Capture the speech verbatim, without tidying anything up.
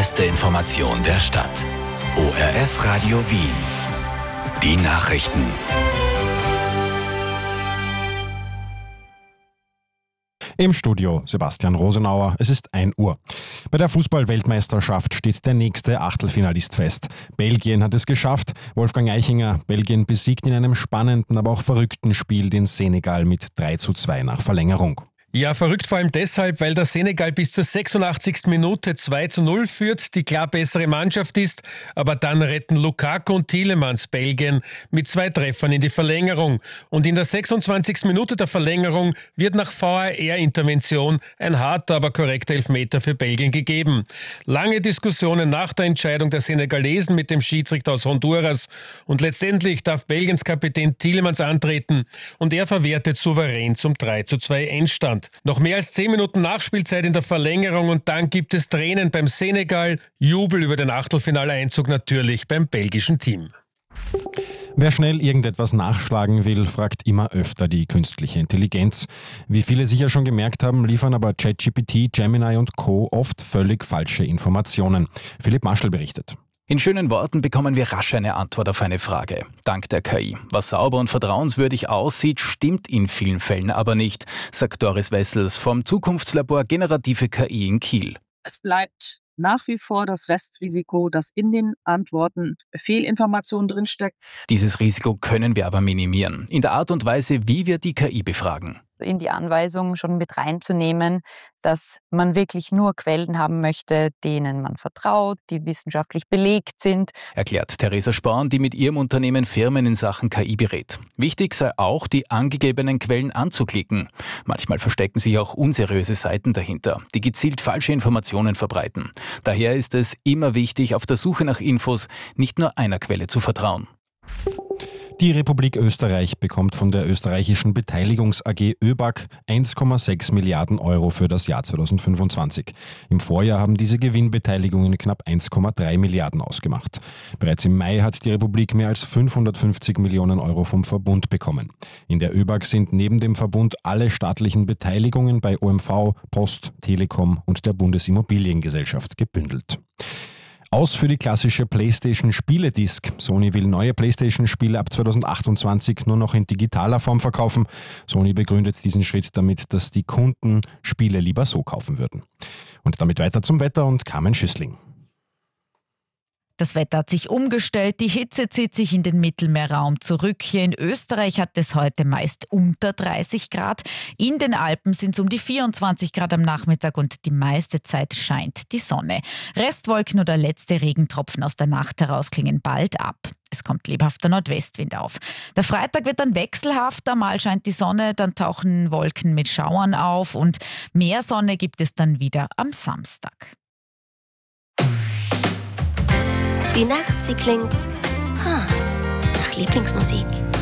beste Information der Stadt. O R F Radio Wien. Die Nachrichten. Im Studio Sebastian Rosenauer, es ist ein Uhr. Bei der Fußball-Weltmeisterschaft steht der nächste Achtelfinalist fest. Belgien hat es geschafft. Wolfgang Eichinger, Belgien besiegt in einem spannenden, aber auch verrückten Spiel den Senegal mit drei zu zwei nach Verlängerung. Ja, verrückt vor allem deshalb, weil der Senegal bis zur sechsundachtzigsten Minute zwei zu null führt, die klar bessere Mannschaft ist, aber dann retten Lukaku und Tielemans Belgien mit zwei Treffern in die Verlängerung. Und in der sechsundzwanzigsten Minute der Verlängerung wird nach V A R-Intervention ein harter, aber korrekter Elfmeter für Belgien gegeben. Lange Diskussionen nach der Entscheidung der Senegalesen mit dem Schiedsrichter aus Honduras und letztendlich darf Belgiens Kapitän Tielemans antreten und er verwertet souverän zum drei zu zwei Endstand. Noch mehr als zehn Minuten Nachspielzeit in der Verlängerung und dann gibt es Tränen beim Senegal, Jubel über den Achtelfinaleinzug natürlich beim belgischen Team. Wer schnell irgendetwas nachschlagen will, fragt immer öfter die künstliche Intelligenz. Wie viele sicher schon gemerkt haben, liefern aber ChatGPT, Gemini und Co. oft völlig falsche Informationen. Philipp Maschel berichtet. In schönen Worten bekommen wir rasch eine Antwort auf eine Frage. Dank der K I. Was sauber und vertrauenswürdig aussieht, stimmt in vielen Fällen aber nicht, sagt Doris Wessels vom Zukunftslabor Generative K I in Kiel. Es bleibt nach wie vor das Restrisiko, dass in den Antworten Fehlinformationen drinstecken. Dieses Risiko können wir aber minimieren. In der Art und Weise, wie wir die K I befragen. In die Anweisung schon mit reinzunehmen, dass man wirklich nur Quellen haben möchte, denen man vertraut, die wissenschaftlich belegt sind. Erklärt Theresa Sporn, die mit ihrem Unternehmen Firmen in Sachen K I berät. Wichtig sei auch, die angegebenen Quellen anzuklicken. Manchmal verstecken sich auch unseriöse Seiten dahinter, die gezielt falsche Informationen verbreiten. Daher ist es immer wichtig, auf der Suche nach Infos nicht nur einer Quelle zu vertrauen. Die Republik Österreich bekommt von der österreichischen Beteiligungs-A G ÖBAG eins Komma sechs Milliarden Euro für das Jahr zweitausendfünfundzwanzig. Im Vorjahr haben diese Gewinnbeteiligungen knapp eins Komma drei Milliarden ausgemacht. Bereits im Mai hat die Republik mehr als fünfhundertfünfzig Millionen Euro vom Verbund bekommen. In der ÖBAG sind neben dem Verbund alle staatlichen Beteiligungen bei O M V, Post, Telekom und der Bundesimmobiliengesellschaft gebündelt. Aus für die klassische PlayStation-Spieledisk. Sony will neue PlayStation-Spiele ab zweitausendachtundzwanzig nur noch in digitaler Form verkaufen. Sony begründet diesen Schritt damit, dass die Kunden Spiele lieber so kaufen würden. Und damit weiter zum Wetter und Carmen Schüssling. Das Wetter hat sich umgestellt, die Hitze zieht sich in den Mittelmeerraum zurück. Hier in Österreich hat es heute meist unter dreißig Grad. In den Alpen sind es um die vierundzwanzig Grad am Nachmittag und die meiste Zeit scheint die Sonne. Restwolken oder letzte Regentropfen aus der Nacht heraus klingen bald ab. Es kommt lebhafter Nordwestwind auf. Der Freitag wird dann wechselhafter, mal scheint die Sonne, dann tauchen Wolken mit Schauern auf und mehr Sonne gibt es dann wieder am Samstag. Die Nacht, sie klingt ha, nach Lieblingsmusik.